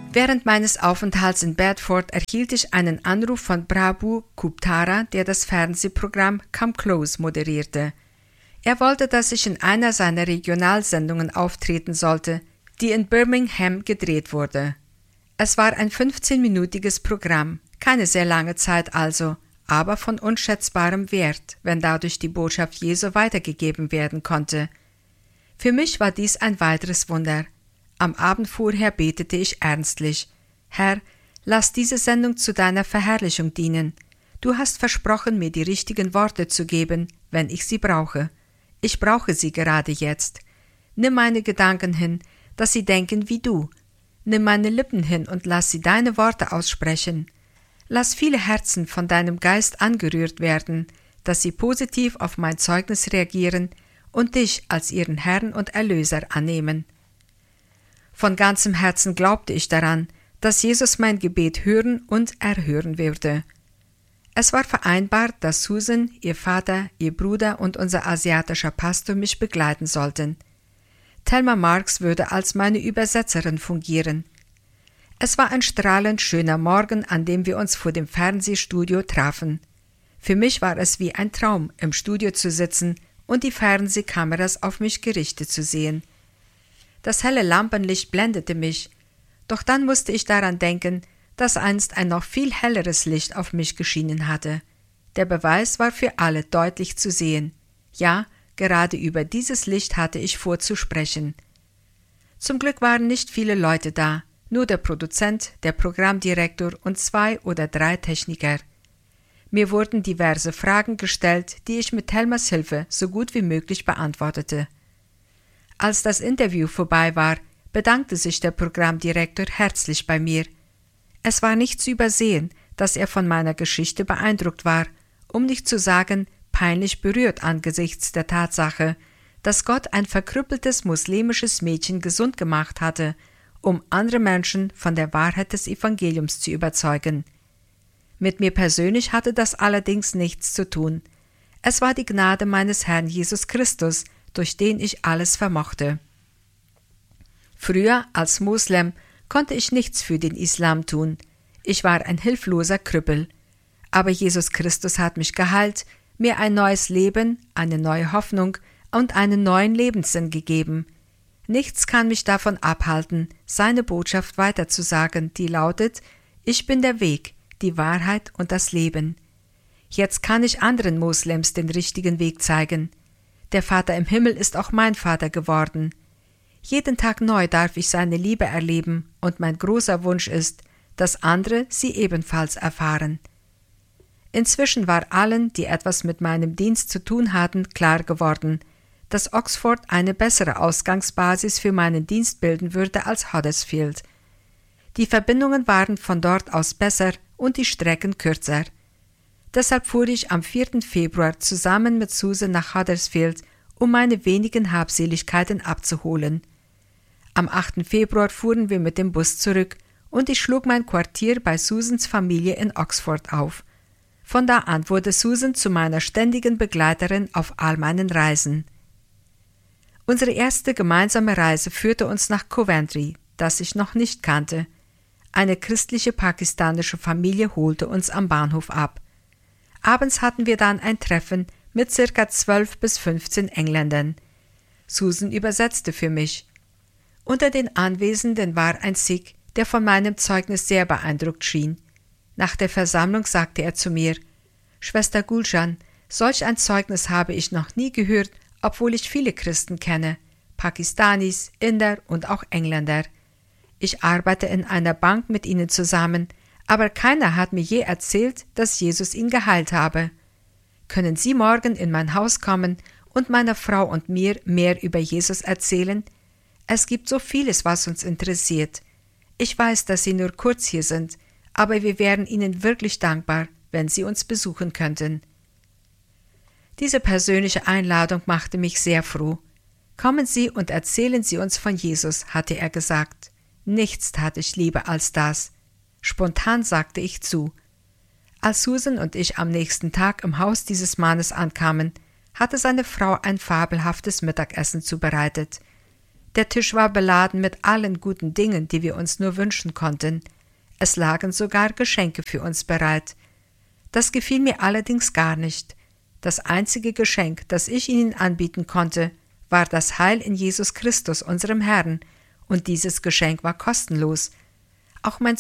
Während meines Aufenthalts in Bedford erhielt ich einen Anruf von Prabhu Guptara, der das Fernsehprogramm Come Close moderierte. Er wollte, dass ich in einer seiner Regionalsendungen auftreten sollte, die in Birmingham gedreht wurde. Es war ein 15-minütiges Programm, keine sehr lange Zeit also, aber von unschätzbarem Wert, wenn dadurch die Botschaft Jesu weitergegeben werden konnte. Für mich war dies ein weiteres Wunder. Am Abend vorher betete ich ernstlich: Herr, lass diese Sendung zu deiner Verherrlichung dienen. Du hast versprochen, mir die richtigen Worte zu geben, wenn ich sie brauche. Ich brauche sie gerade jetzt. Nimm meine Gedanken hin, dass sie denken wie du. Nimm meine Lippen hin und lass sie deine Worte aussprechen. Lass viele Herzen von deinem Geist angerührt werden, dass sie positiv auf mein Zeugnis reagieren und dich als ihren Herrn und Erlöser annehmen. Von ganzem Herzen glaubte ich daran, dass Jesus mein Gebet hören und erhören würde. Es war vereinbart, dass Susan, ihr Vater, ihr Bruder und unser asiatischer Pastor mich begleiten sollten. Thelma Marks würde als meine Übersetzerin fungieren. Es war ein strahlend schöner Morgen, an dem wir uns vor dem Fernsehstudio trafen. Für mich war es wie ein Traum, im Studio zu sitzen und die Fernsehkameras auf mich gerichtet zu sehen. Das helle Lampenlicht blendete mich, doch dann musste ich daran denken, dass einst ein noch viel helleres Licht auf mich geschienen hatte. Der Beweis war für alle deutlich zu sehen. Ja, gerade über dieses Licht hatte ich vor zu sprechen. Zum Glück waren nicht viele Leute da, nur der Produzent, der Programmdirektor und 2 oder 3 Techniker. Mir wurden diverse Fragen gestellt, die ich mit Thelmas Hilfe so gut wie möglich beantwortete. Als das Interview vorbei war, bedankte sich der Programmdirektor herzlich bei mir. Es war nicht zu übersehen, dass er von meiner Geschichte beeindruckt war, um nicht zu sagen, peinlich berührt angesichts der Tatsache, dass Gott ein verkrüppeltes muslimisches Mädchen gesund gemacht hatte, um andere Menschen von der Wahrheit des Evangeliums zu überzeugen. Mit mir persönlich hatte das allerdings nichts zu tun. Es war die Gnade meines Herrn Jesus Christus, durch den ich alles vermochte. Früher, als Moslem, konnte ich nichts für den Islam tun. Ich war ein hilfloser Krüppel. Aber Jesus Christus hat mich geheilt, mir ein neues Leben, eine neue Hoffnung und einen neuen Lebenssinn gegeben. Nichts kann mich davon abhalten, seine Botschaft weiterzusagen, die lautet: Ich bin der Weg, die Wahrheit und das Leben. Jetzt kann ich anderen Moslems den richtigen Weg zeigen. Der Vater im Himmel ist auch mein Vater geworden. Jeden Tag neu darf ich seine Liebe erleben und mein großer Wunsch ist, dass andere sie ebenfalls erfahren. Inzwischen war allen, die etwas mit meinem Dienst zu tun hatten, klar geworden, dass Oxford eine bessere Ausgangsbasis für meinen Dienst bilden würde als Huddersfield. Die Verbindungen waren von dort aus besser und die Strecken kürzer. Deshalb fuhr ich am 4. Februar zusammen mit Susan nach Huddersfield, um meine wenigen Habseligkeiten abzuholen. Am 8. Februar fuhren wir mit dem Bus zurück und ich schlug mein Quartier bei Susans Familie in Oxford auf. Von da an wurde Susan zu meiner ständigen Begleiterin auf all meinen Reisen. Unsere erste gemeinsame Reise führte uns nach Coventry, das ich noch nicht kannte. Eine christliche pakistanische Familie holte uns am Bahnhof ab. Abends hatten wir dann ein Treffen mit ca. 12 bis 15 Engländern. Susan übersetzte für mich. Unter den Anwesenden war ein Sikh, der von meinem Zeugnis sehr beeindruckt schien. Nach der Versammlung sagte er zu mir: Schwester Gulshan, solch ein Zeugnis habe ich noch nie gehört, obwohl ich viele Christen kenne, Pakistanis, Inder und auch Engländer. Ich arbeite in einer Bank mit ihnen zusammen, aber keiner hat mir je erzählt, dass Jesus ihn geheilt habe. Können Sie morgen in mein Haus kommen und meiner Frau und mir mehr über Jesus erzählen? Es gibt so vieles, was uns interessiert. Ich weiß, dass Sie nur kurz hier sind, aber wir wären Ihnen wirklich dankbar, wenn Sie uns besuchen könnten. Diese persönliche Einladung machte mich sehr froh. Kommen Sie und erzählen Sie uns von Jesus, hatte er gesagt. Nichts tat ich lieber als das. Spontan sagte ich zu. Als Susan und ich am nächsten Tag im Haus dieses Mannes ankamen, hatte seine Frau ein fabelhaftes Mittagessen zubereitet. Der Tisch war beladen mit allen guten Dingen, die wir uns nur wünschen konnten. Es lagen sogar Geschenke für uns bereit. Das gefiel mir allerdings gar nicht. Das einzige Geschenk, das ich ihnen anbieten konnte, war das Heil in Jesus Christus, unserem Herrn, und dieses Geschenk war kostenlos. Auch mein